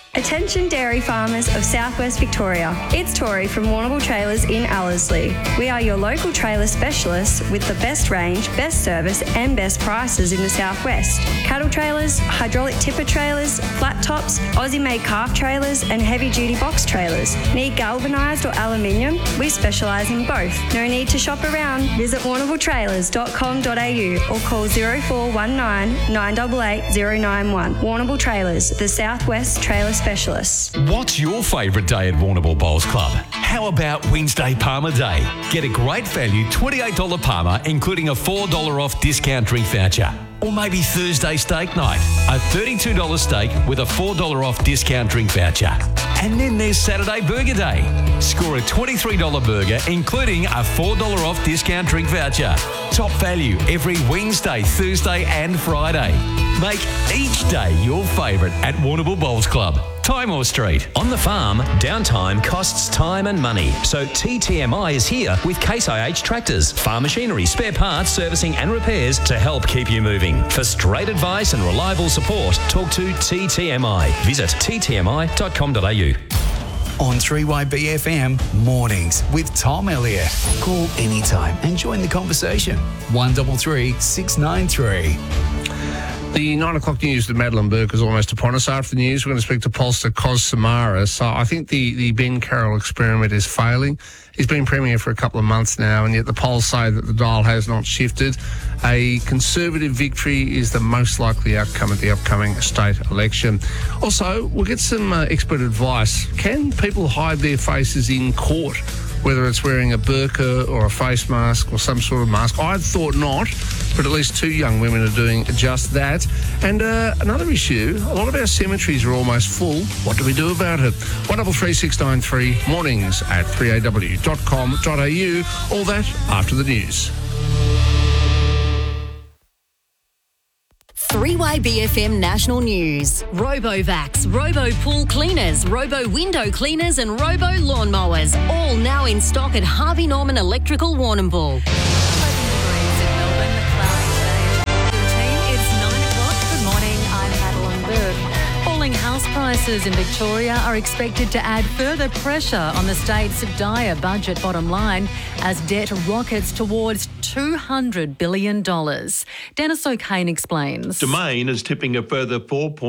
Attention dairy farmers of southwest Victoria. It's Tori from Warrnambool Trailers in Ellerslie. We are your local trailer specialists with the best range, best service and best prices in the southwest. Cattle trailers, hydraulic tipper trailers, flat tops, Aussie-made calf trailers and heavy-duty box trailers. Need galvanised or aluminium? We specialise in both. No need to shop around. Visit warrnambooltrailers.com.au or call 0419 988 091. Warrnambool Trailers, the southwest trailer specialists. What's your favourite day at Warrnambool Bowls Club? How about Wednesday Palmer Day? Get a great value $28 Palmer, including a $4 off discount drink voucher. Or maybe Thursday steak night, a $32 steak with a $4 off discount drink voucher. And then there's Saturday Burger Day. Score a $23 burger, including a $4 off discount drink voucher. Top value every Wednesday, Thursday and Friday. Make each day your favourite at Warrnambool Bowls Club, Timor Street. On the farm, downtime costs time and money. So TTMI is here with Case IH tractors, farm machinery, spare parts, servicing and repairs to help keep you moving. For straight advice and reliable support, talk to TTMI. Visit ttmi.com.au. On 3YBFM Mornings with Tom Elliott. Call anytime and join the conversation. 133 693. The 9 o'clock news with Madeline Burke is almost upon us. After the news, we're going to speak to pollster Kos Samara. So I think the Ben Carroll experiment is failing. He's been Premier for a couple of months now, and yet the polls say that the dial has not shifted. A Conservative victory is the most likely outcome at the upcoming state election. Also, we'll get some expert advice. Can people hide their faces in court, whether it's wearing a burqa or a face mask or some sort of mask? I'd thought not, but at least 2 young women are doing just that. And another issue, a lot of our cemeteries are almost full. What do we do about it? 133693, mornings at 3aw.com.au. All that after the news. 3YBFM National News. RoboVax, Robo Pool Cleaners, Robo Window Cleaners and Robo Lawnmowers. All now in stock at Harvey Norman Electrical Warrnambool. House prices in Victoria are expected to add further pressure on the state's dire budget bottom line as debt rockets towards $200 billion. Dennis O'Kane explains. Domain is tipping a further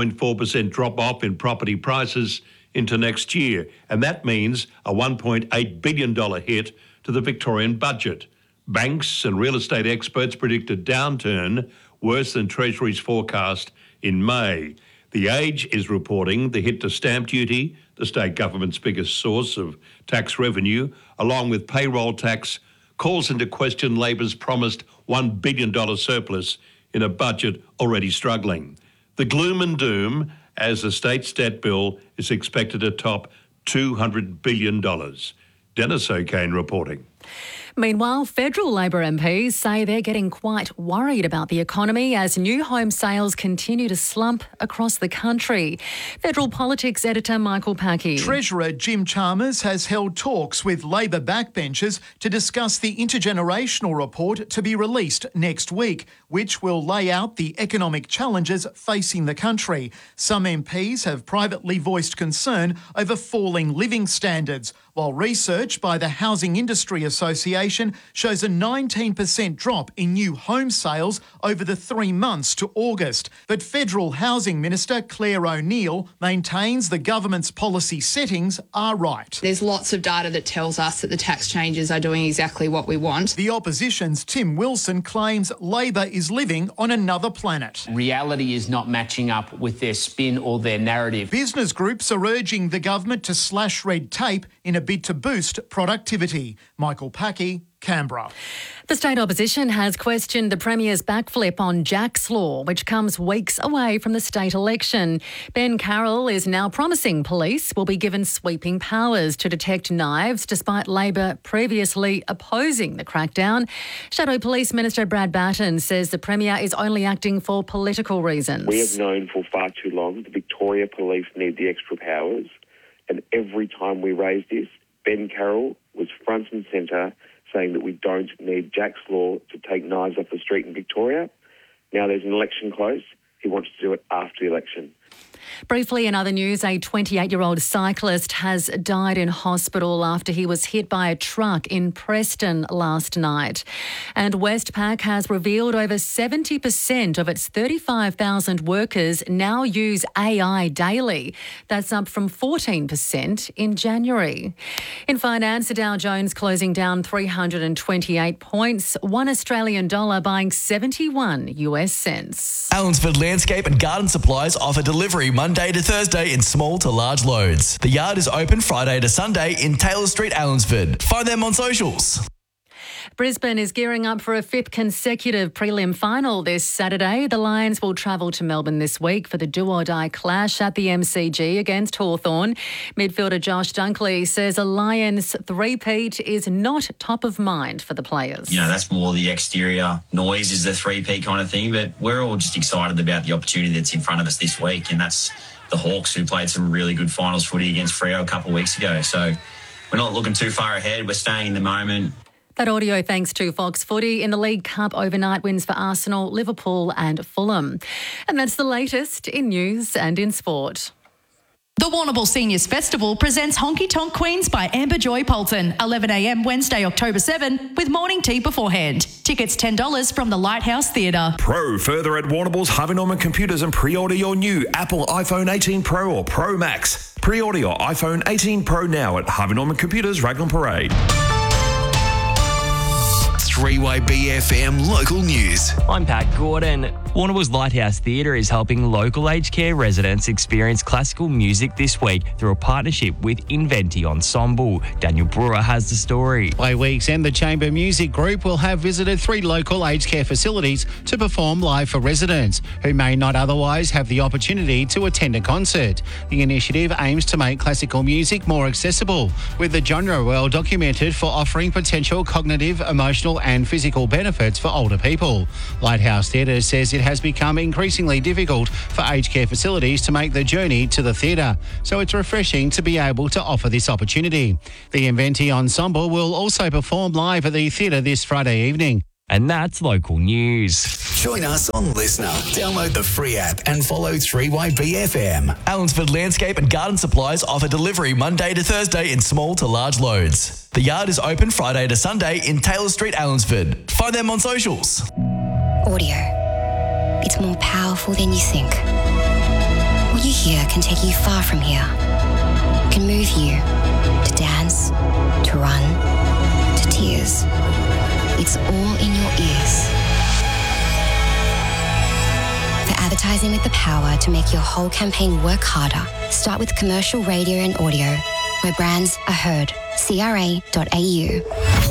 4.4% drop-off in property prices into next year, and that means a $1.8 billion hit to the Victorian budget. Banks and real estate experts predict a downturn worse than Treasury's forecast in May. The Age is reporting the hit to stamp duty, the state government's biggest source of tax revenue, along with payroll tax, calls into question Labor's promised $1 billion surplus in a budget already struggling. The gloom and doom as the state's debt bill is expected to top $200 billion. Dennis O'Kane reporting. Meanwhile, federal Labor MPs say they're getting quite worried about the economy as new home sales continue to slump across the country. Federal politics editor Michael Packey. Treasurer Jim Chalmers has held talks with Labor backbenchers to discuss the intergenerational report to be released next week, which will lay out the economic challenges facing the country. Some MPs have privately voiced concern over falling living standards, while research by the Housing Industry Association shows a 19% drop in new home sales over the 3 months to August. But Federal Housing Minister Claire O'Neill maintains the government's policy settings are right. There's lots of data that tells us that the tax changes are doing exactly what we want. The opposition's Tim Wilson claims Labor is living on another planet. Reality is not matching up with their spin or their narrative. Business groups are urging the government to slash red tape in a bid to boost productivity. Michael Packey, Canberra. The state opposition has questioned the Premier's backflip on Jack's Law, which comes weeks away from the state election. Ben Carroll is now promising police will be given sweeping powers to detect knives, despite Labor previously opposing the crackdown. Shadow Police Minister Brad Batten says the Premier is only acting for political reasons. We have known for far too long the Victoria Police need the extra powers, and every time we raised this, Ben Carroll was front and centre saying that we don't need Jack's Law to take knives off the street in Victoria. Now there's an election close. He wants to do it after the election. Briefly, in other news, a 28-year-old cyclist has died in hospital after he was hit by a truck in Preston last night. And Westpac has revealed over 70% of its 35,000 workers now use AI daily. That's up from 14% in January. In finance, the Dow Jones closing down 328 points, $1 Australian dollar buying 71 US cents. Allensford Landscape and Garden Supplies offer delivery Monday to Thursday in small to large loads. The yard is open Friday to Sunday in Taylor Street, Allensford. Find them on socials. Brisbane is gearing up for a fifth consecutive prelim final this Saturday. The Lions will travel to Melbourne this week for the do-or-die clash at the MCG against Hawthorn. Midfielder Josh Dunkley says a Lions three-peat is not top of mind for the players. You know, that's more the exterior noise is the three-peat kind of thing, but we're all just excited about the opportunity that's in front of us this week, and that's the Hawks, who played some really good finals footy against Freo a couple of weeks ago. So we're not looking too far ahead. We're staying in the moment. That audio thanks to Fox Footy. In the League Cup, overnight wins for Arsenal, Liverpool and Fulham. And that's the latest in news and in sport. The Warrnambool Seniors Festival presents Honky Tonk Queens by Amber Joy Poulton, 11 a.m. Wednesday, October 7, with morning tea beforehand. Tickets $10 from the Lighthouse Theatre. Pro further at Warrnambool's Harvey Norman Computers and pre-order your new Apple iPhone 18 Pro or Pro Max. Pre-order your iPhone 18 Pro now at Harvey Norman Computers, Raglan Parade. 3YBFM local news. I'm Pat Gordon. Warrnambool's Lighthouse Theatre is helping local aged care residents experience classical music this week through a partnership with Inventi Ensemble. Daniel Brewer has the story. By week's end, the Chamber Music Group will have visited 3 local aged care facilities to perform live for residents who may not otherwise have the opportunity to attend a concert. The initiative aims to make classical music more accessible, with the genre well documented for offering potential cognitive, emotional and physical benefits for older people. Lighthouse Theatre says it has become increasingly difficult for aged care facilities to make the journey to the theatre, so it's refreshing to be able to offer this opportunity. The Inventi Ensemble will also perform live at the theatre this Friday evening. And that's local news. Join us on Listener. Download the free app and follow 3YBFM. Allensford Landscape and Garden Supplies offer delivery Monday to Thursday in small to large loads. The yard is open Friday to Sunday in Taylor Street, Allensford. Find them on socials. Audio. It's more powerful than you think. What you hear can take you far from here. It can move you to dance, to run, to tears. It's all in your ears. For advertising with the power to make your whole campaign work harder, start with commercial radio and audio, where brands are heard. CRA.au.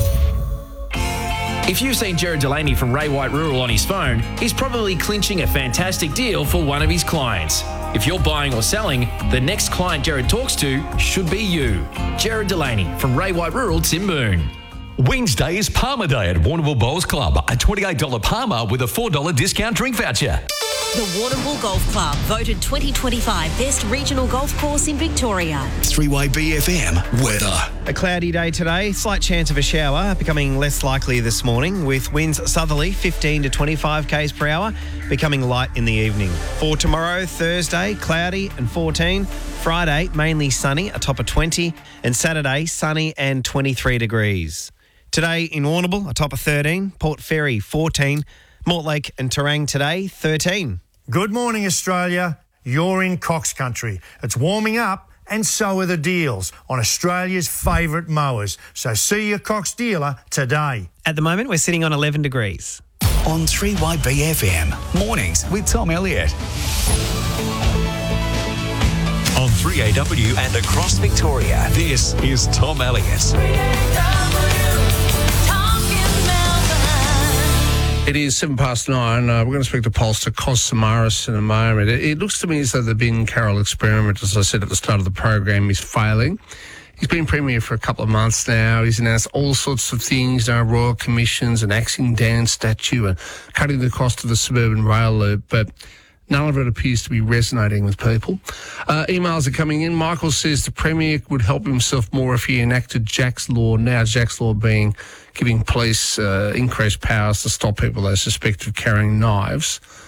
If you've seen Jared Delaney from Ray White Rural on his phone, he's probably clinching a fantastic deal for one of his clients. If you're buying or selling, the next client Jared talks to should be you. Jared Delaney from Ray White Rural, Timboon. Wednesday is Palmer Day at Warrnambool Bowls Club. A $28 Palmer with a $4 discount drink voucher. The Warrnambool Golf Club, voted 2025 Best Regional Golf Course in Victoria. 3YBFM weather. A cloudy day today, slight chance of a shower, becoming less likely this morning, with winds southerly 15 to 25 k's per hour, becoming light in the evening. For tomorrow, Thursday, cloudy and 14. Friday, mainly sunny, a top of 20. And Saturday, sunny and 23 degrees. Today in Warrnambool, a top of 13. Port Fairy, 14. Mortlake and Terang today, 13. Good morning, Australia. You're in Cox Country. It's warming up and so are the deals on Australia's favourite mowers. So see your Cox dealer today. At the moment, we're sitting on 11 degrees. On 3YBFM, mornings with Tom Elliott. On 3AW and across Victoria, this is Tom Elliott. It is 9:07. We're going to speak to pollster Cos Samaras in a moment. It looks to me as though the Ben Carroll experiment, as I said at the start of the program, is failing. He's been Premier for a couple of months now. He's announced all sorts of things, royal commissions, an Axing Dan statue, and cutting the cost of the suburban rail loop, but none of it appears to be resonating with people. Emails are coming in. Michael says the Premier would help himself more if he enacted Jack's Law. Now Jack's Law being giving police increased powers to stop people they suspect of carrying knives.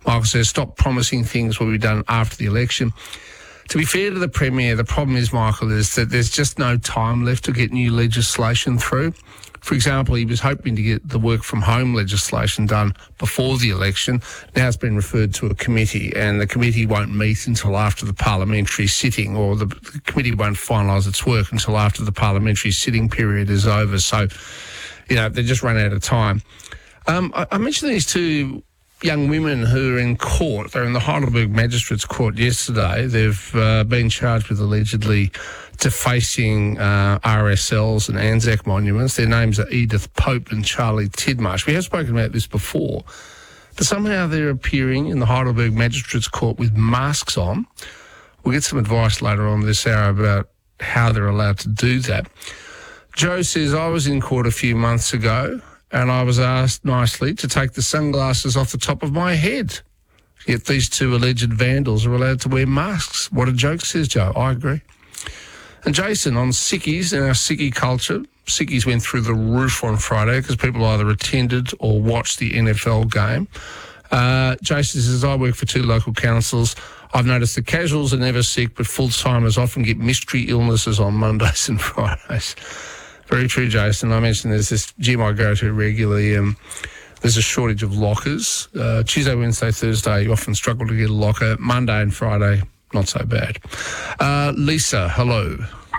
Michael says, stop promising things will be done after the election. To be fair to the Premier, the problem is, Michael, is that there's just no time left to get new legislation through. For example, he was hoping to get the work from home legislation done before the election. Now it's been referred to a committee, and the committee won't meet until after the parliamentary sitting, or the committee won't finalise its work until after the parliamentary sitting period is over. So, they just run out of time. I mentioned these two young women who are in court. They're in the Heidelberg Magistrates Court yesterday. They've been charged with allegedly defacing RSLs and Anzac monuments. Their names are Edith Pope and Charlie Tidmarsh. We have spoken about this before, but somehow they're appearing in the Heidelberg Magistrates Court with masks on. We'll get some advice later on this hour about how they're allowed to do that. Joe says, I was in court a few months ago and I was asked nicely to take the sunglasses off the top of my head. Yet these two alleged vandals are allowed to wear masks. What a joke, says Joe. I agree. And Jason, on sickies and our sickie culture, sickies went through the roof on Friday because people either attended or watched the NFL game. Jason says, I work for 2 local councils. I've noticed the casuals are never sick, but full-timers often get mystery illnesses on Mondays and Fridays. Very true, Jason. I mentioned there's this gym I go to regularly. There's a shortage of lockers. Tuesday, Wednesday, Thursday, you often struggle to get a locker. Monday and Friday, not so bad. Lisa, hello.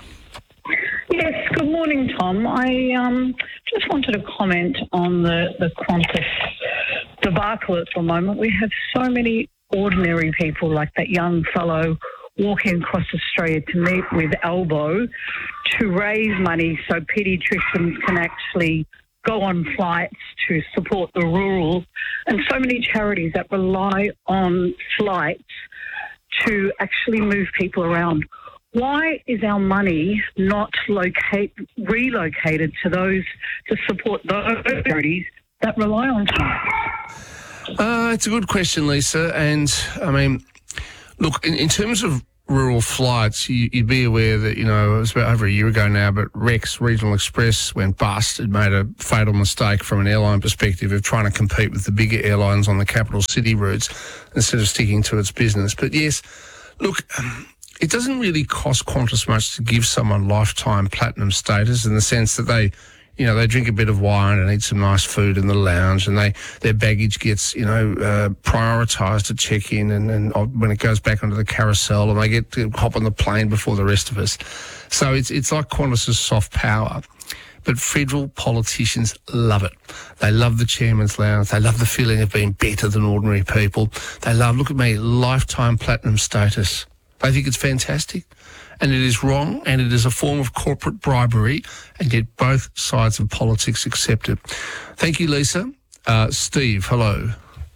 Yes, good morning, Tom. I just wanted to comment on the Qantas debacle at the moment. We have so many ordinary people like that young fellow walking across Australia to meet with Albo to raise money so paediatricians can actually go on flights to support the rural, and so many charities that rely on flights to actually move people around. Why is our money not relocated to those to support those charities that rely on flights? It's a good question, Lisa. And, I mean, look, in terms of rural flights, you'd be aware that, it was about over a year ago now, but Rex Regional Express went bust. It made a fatal mistake from an airline perspective of trying to compete with the bigger airlines on the capital city routes instead of sticking to its business. But yes, look, it doesn't really cost Qantas much to give someone lifetime platinum status in the sense that they drink a bit of wine and eat some nice food in the lounge, and their baggage gets, prioritised to check in and when it goes back onto the carousel, and they get to hop on the plane before the rest of us. So it's like Qantas's soft power. But federal politicians love it. They love the chairman's lounge. They love the feeling of being better than ordinary people. They love, look at me, lifetime platinum status. They think it's fantastic. And it is wrong, and it is a form of corporate bribery, and yet both sides of politics accept it. Thank you, Lisa. Steve, hello.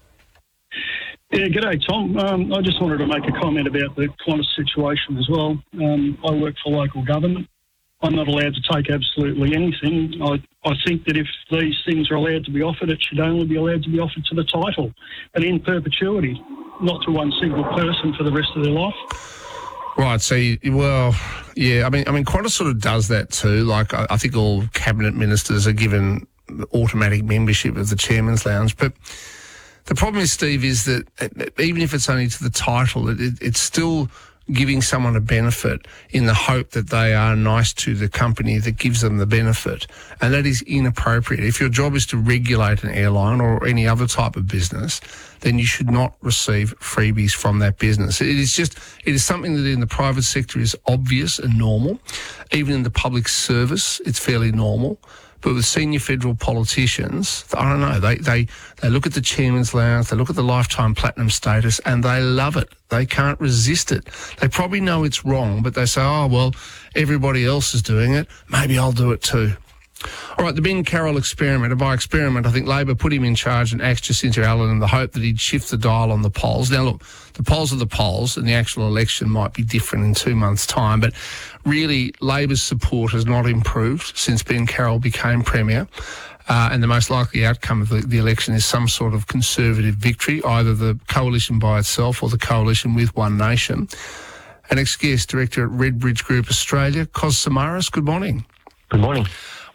Yeah, g'day, Tom. I just wanted to make a comment about the Qantas situation as well. I work for local government. I'm not allowed to take absolutely anything. I think that if these things are allowed to be offered, it should only be allowed to be offered to the title and in perpetuity, not to one single person for the rest of their life. Right, so, I mean, Qantas sort of does that too. Like, I think all cabinet ministers are given automatic membership of the Chairman's Lounge. But the problem is, Steve, is that even if it's only to the title, it's still giving someone a benefit in the hope that they are nice to the company that gives them the benefit. And that is inappropriate. If your job is to regulate an airline or any other type of business, then you should not receive freebies from that business. It is something that in the private sector is obvious and normal. Even in the public service, it's fairly normal. But with senior federal politicians, I don't know, they look at the Chairman's Lounge, they look at the lifetime platinum status, and they love it. They can't resist it. They probably know it's wrong, but they say, oh, well, everybody else is doing it, maybe I'll do it too. All right, the Ben Carroll experiment. And by experiment, I think Labor put him in charge and axed Jacinta Allen in the hope that he'd shift the dial on the polls. Now, look, the polls are the polls, and the actual election might be different in 2 months' time, but really, Labor's support has not improved since Ben Carroll became Premier, and the most likely outcome of the election is some sort of Conservative victory, either the coalition by itself or the coalition with One Nation. An ex-guest, Director at Redbridge Group Australia, Kos Samaras, good morning. Good morning.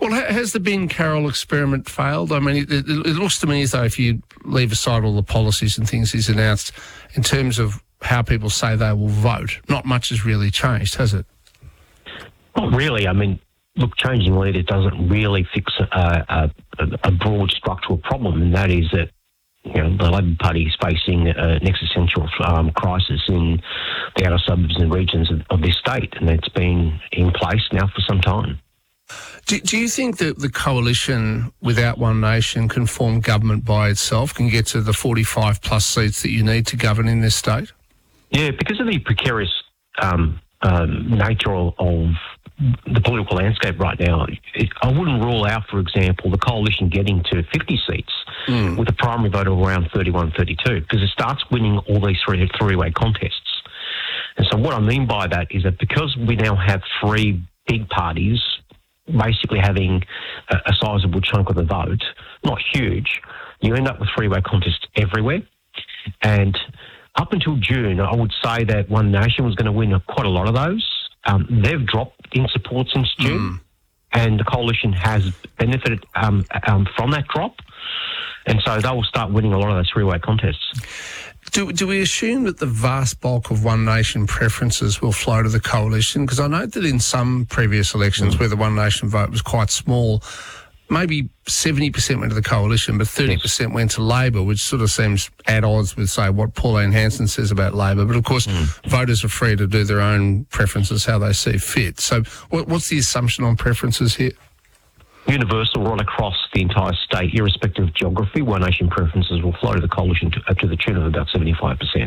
Well, has the Ben Carroll experiment failed? I mean, it looks to me as though if you leave aside all the policies and things he's announced, in terms of how people say they will vote, not much has really changed, has it? Not really. I mean, look, changing leaders doesn't really fix a broad structural problem, and that is that the Labor Party is facing an existential crisis in the outer suburbs and regions of this state, and it's been in place now for some time. Do you think that the coalition without One Nation can form government by itself, can get to the 45 plus seats that you need to govern in this state? Yeah, because of the precarious nature of the political landscape right now, I wouldn't rule out, for example, the coalition getting to 50 seats with a primary vote of around 31, 32, because it starts winning all these three-way contests. And so what I mean by that is that because we now have three big parties basically having a sizable chunk of the vote, not huge, you end up with three-way contests everywhere. And up until June, I would say that One Nation was going to win quite a lot of those. They've dropped in support since June, and the coalition has benefited from that drop. And so they will start winning a lot of those three-way contests. Do we assume that the vast bulk of One Nation preferences will flow to the coalition? Because I note that in some previous elections where the One Nation vote was quite small, maybe 70% went to the coalition, but 30% went to Labor, which sort of seems at odds with, say, what Pauline Hanson says about Labor. But, of course, voters are free to do their own preferences how they see fit. So what's the assumption on preferences here? Universal right across the entire state, irrespective of geography. One Nation preferences will flow to the coalition to the tune of about 75%.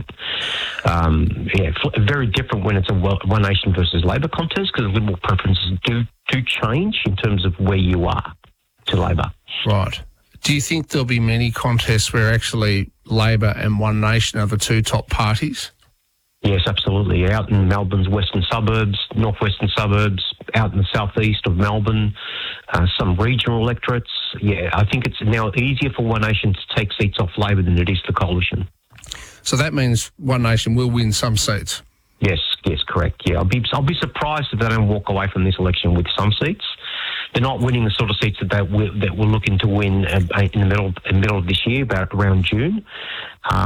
Very different when it's a One Nation versus Labor contest, because Liberal preferences do change in terms of where you are to Labor. Right. Do you think there'll be many contests where actually Labor and One Nation are the two top parties? Yes, absolutely. Out in Melbourne's western suburbs, northwestern suburbs, out in the southeast of Melbourne, some regional electorates. Yeah, I think it's now easier for One Nation to take seats off Labor than it is the coalition. So that means One Nation will win some seats? Yes, correct. Yeah, I'll be surprised if they don't walk away from this election with some seats. They're not winning the sort of seats that we're looking to win in the middle of this year, around June.